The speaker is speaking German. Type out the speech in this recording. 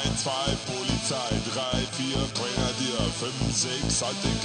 2 Polizei, 3, 4 Grenadier, 5, 6 alte